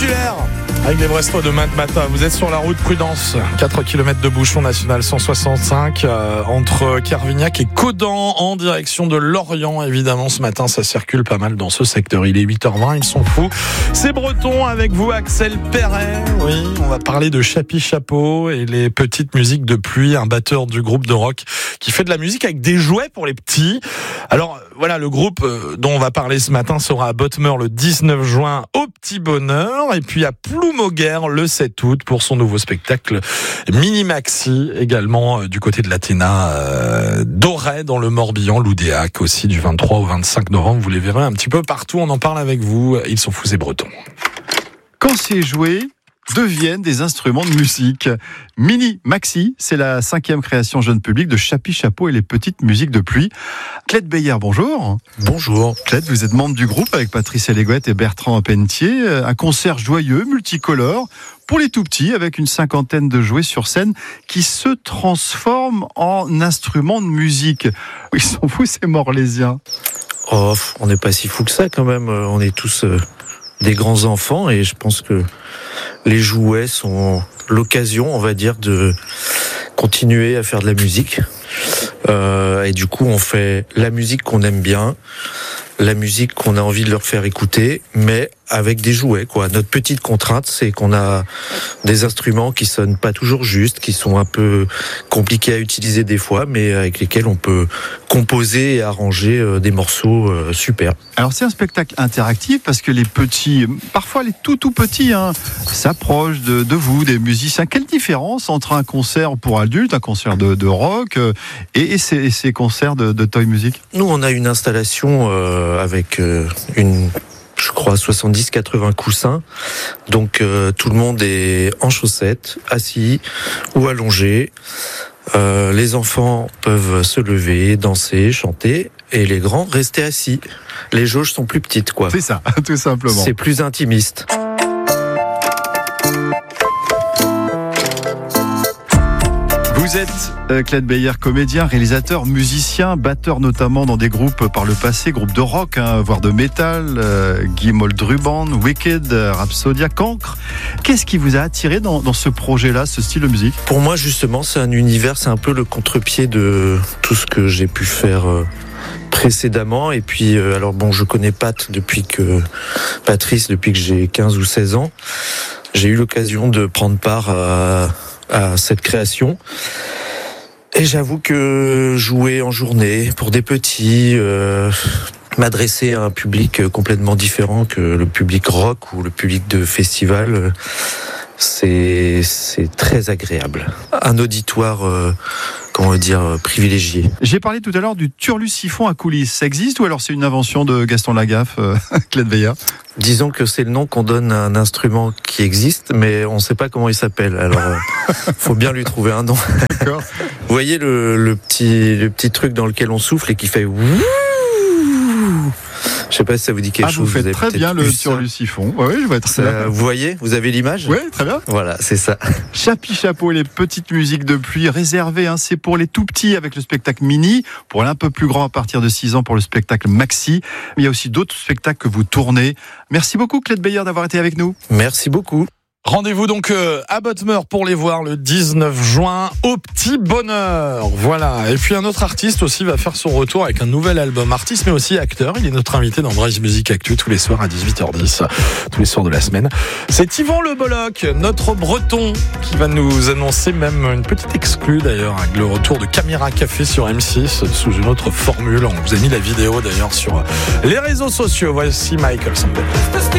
Muller avec les Brestois de Matmata. Vous êtes sur la route Prudence, 4 km de bouchon national 165 entre Kervignac et Caudan en direction de Lorient. Évidemment, ce matin, ça circule pas mal dans ce secteur. Il est 8h20, ils sont fous. C'est breton avec vous, Axel Perret. Oui, on va parler de Chapi Chapeau et les petites musiques de pluie, un batteur du groupe de rock qui fait de la musique avec des jouets pour les petits. Alors voilà, le groupe dont on va parler ce matin sera à Bottmer le 19 juin au Petit Bonheur et puis à Ploumoguer le 7 août pour son nouveau spectacle Mini Maxi, également du côté de l'Athéna d'Auray dans le Morbihan, l'Oudéac aussi du 23 au 25 novembre. Vous les verrez un petit peu partout, on en parle avec vous. Ils sont fous et bretons. Quand ces jouets deviennent des instruments de musique. Mini Maxi, c'est la 5e création jeune public de Chapi Chapeau et les petites musiques de pluie. Clède Beyer, bonjour. Bonjour. Clède, vous êtes membre du groupe avec Patrice Eléguette et Bertrand Pentier. Un concert joyeux, multicolore, pour les tout petits, avec une 50aine de jouets sur scène qui se transforment en instruments de musique. Ils sont fous, ces Morlaisiens. Oh, on n'est pas si fous que ça quand même. On est tous des grands enfants et je pense que les jouets sont l'occasion, on va dire, de continuer à faire de la musique. Et du coup, on fait la musique qu'on aime bien, la musique qu'on a envie de leur faire écouter, mais avec des jouets, quoi. Notre petite contrainte, c'est qu'on a des instruments qui sonnent pas toujours justes, qui sont un peu compliqués à utiliser des fois, mais avec lesquels on peut composer et arranger des morceaux super. Alors c'est un spectacle interactif parce que les petits, parfois les tout petits, s'approchent de vous, des musiciens. Quelle différence entre un concert pour adultes, un concert de rock et ces concerts de toy music? Nous, on a une installation avec je crois 70-80 coussins. Donc tout le monde est en chaussettes, assis ou allongé. Les enfants peuvent se lever, danser, chanter, et les grands rester assis. Les jauges sont plus petites, quoi. C'est ça, tout simplement. C'est plus intimiste. Vous êtes Clède Beyer, comédien, réalisateur, musicien, batteur notamment dans des groupes par le passé, groupes de rock, voire de métal, Guy Moldruban, Wicked, Rhapsodia, Cancre. Qu'est-ce qui vous a attiré dans ce projet-là, ce style de musique? Pour moi, justement, c'est un univers, c'est un peu le contre-pied de tout ce que j'ai pu faire précédemment. Et puis, alors bon, je connais Patrice depuis que j'ai 15 ou 16 ans. J'ai eu l'occasion de prendre part à cette création. Et j'avoue que jouer en journée pour des petits, m'adresser à un public complètement différent que le public rock ou le public de festival, c'est très agréable. Un auditoire, privilégié. J'ai parlé tout à l'heure du turlu-siphon à coulisses. Ça existe ou alors c'est une invention de Gaston Lagaffe, Clède Beyer? Disons que c'est le nom qu'on donne à un instrument qui existe, mais on ne sait pas comment il s'appelle. Alors, faut bien lui trouver un nom. D'accord. Vous voyez le petit truc dans lequel on souffle et qui fait wouh. Je sais pas si ça vous dit quelque chose. Vous faites très bien le turlu-siphon. Oui, je vois très bien. Vous voyez, vous avez l'image? Oui, très bien. Voilà, c'est ça. Chapi Chapeau et les petites musiques de pluie réservées, c'est pour les tout petits avec le spectacle mini, pour un peu plus grand à partir de 6 ans pour le spectacle maxi. Il y a aussi d'autres spectacles que vous tournez. Merci beaucoup Clède Beyer d'avoir été avec nous. Merci beaucoup. Rendez-vous donc à Bottmer pour les voir le 19 juin au Petit Bonheur. Voilà. Et puis un autre artiste aussi va faire son retour avec un nouvel album. Artiste mais aussi acteur. Il est notre invité dans Brise Musique Actu tous les soirs à 18h10, tous les soirs de la semaine. C'est Yvan Le Bolloc, notre breton, qui va nous annoncer même une petite exclue d'ailleurs, avec le retour de Caméra Café sur M6 sous une autre formule. On vous a mis la vidéo d'ailleurs sur les réseaux sociaux. Voici Michael Sambel.